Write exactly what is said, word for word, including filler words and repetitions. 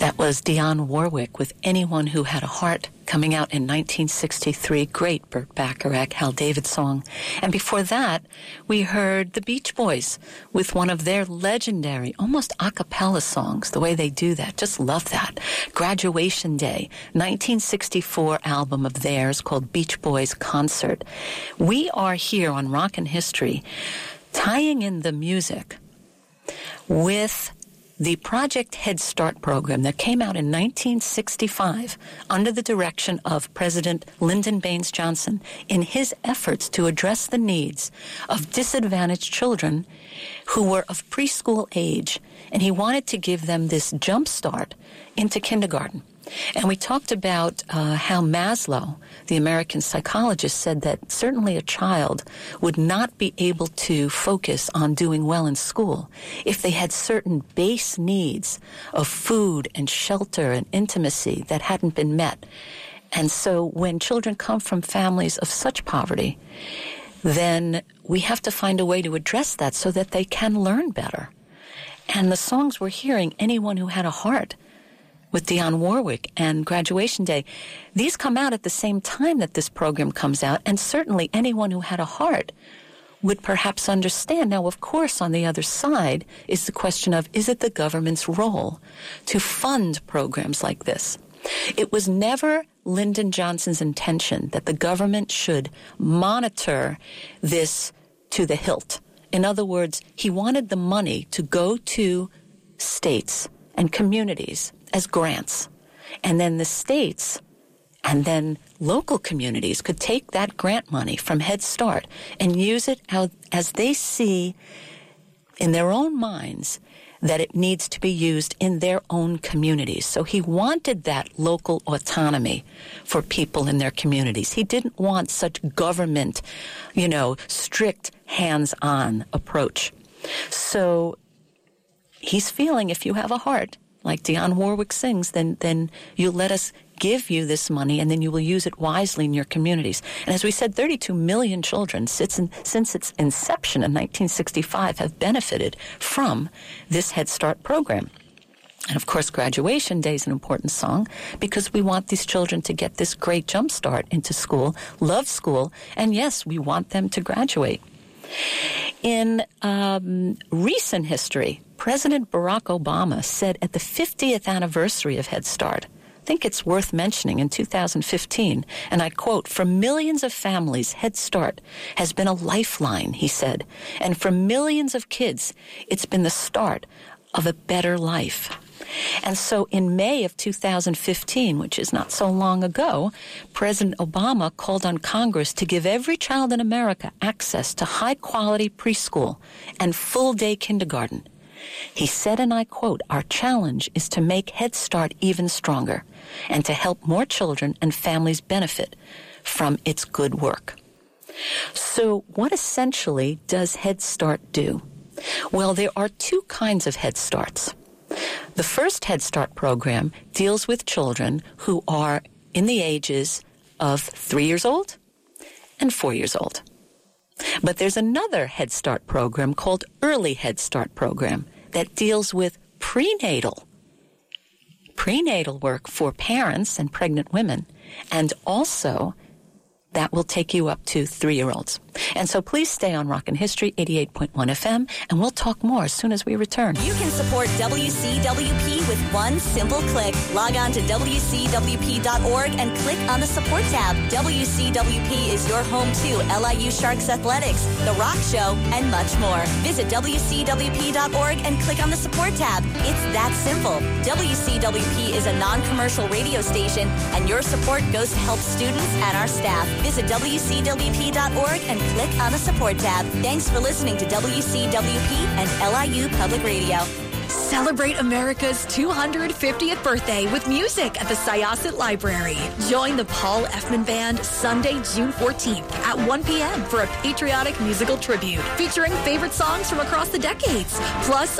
That was Dionne Warwick with Anyone Who Had a Heart, coming out in nineteen sixty-three. Great Burt Bacharach, Hal David song. And before that, we heard the Beach Boys with one of their legendary, almost a cappella songs, the way they do that. Just love that. Graduation Day, nineteen sixty-four album of theirs called Beach Boys Concert. We are here on Rockin' History tying in the music with the Project Head Start program that came out in nineteen sixty-five under the direction of President Lyndon Baines Johnson in his efforts to address the needs of disadvantaged children who were of preschool age, and he wanted to give them this jump start into kindergarten. And we talked about uh, how Maslow, the American psychologist, said that certainly a child would not be able to focus on doing well in school if they had certain base needs of food and shelter and intimacy that hadn't been met. And so when children come from families of such poverty, then we have to find a way to address that so that they can learn better. And the songs we're hearing, Anyone Who Had a Heart, with Dionne Warwick and Graduation Day, these come out at the same time that this program comes out, and certainly Anyone Who Had a Heart would perhaps understand. Now, of course, on the other side is the question of, is it the government's role to fund programs like this? It was never Lyndon Johnson's intention that the government should monitor this to the hilt. In other words, he wanted the money to go to states and communities as grants. And then the states and then local communities could take that grant money from Head Start and use it how, as they see in their own minds that it needs to be used in their own communities. So he wanted that local autonomy for people in their communities. He didn't want such government, you know, strict hands-on approach. So he's feeling, if you have a heart, like Dionne Warwick sings, then then you'll let us give you this money, and then you will use it wisely in your communities. And as we said, thirty-two million children since, since its inception in nineteen sixty-five have benefited from this Head Start program. And of course, Graduation Day is an important song because we want these children to get this great jump start into school, love school, and yes, we want them to graduate. In um, recent history, President Barack Obama said at the fiftieth anniversary of Head Start, I think it's worth mentioning, in two thousand fifteen, and I quote, "For millions of families, Head Start has been a lifeline," he said, "and for millions of kids, it's been the start of a better life." And so in May of two thousand fifteen, which is not so long ago, President Obama called on Congress to give every child in America access to high-quality preschool and full-day kindergarten. He said, and I quote, "Our challenge is to make Head Start even stronger and to help more children and families benefit from its good work." So what essentially does Head Start do? Well, there are two kinds of Head Starts. The first Head Start program deals with children who are in the ages of three years old and four years old. But there's another Head Start program called Early Head Start program that deals with prenatal, prenatal work for parents and pregnant women, and also that will take you up to three-year-olds. And so please stay on Rockin' History, eighty-eight point one F M, and we'll talk more as soon as we return. You can support W C W P with one simple click. Log on to W C W P dot org and click on the support tab. W C W P is your home to L I U Sharks Athletics, The Rock Show, and much more. Visit W C W P dot org and click on the support tab. It's that simple. W C W P is a non-commercial radio station, and your support goes to help students and our staff. Visit W C W P dot org and click on the support tab. Thanks for listening to W C W P and L I U Public Radio. Celebrate America's two hundred fiftieth birthday with music at the Syosset Library. Join the Paul Effman Band Sunday, June fourteenth at one p.m. for a patriotic musical tribute featuring favorite songs from across the decades, plus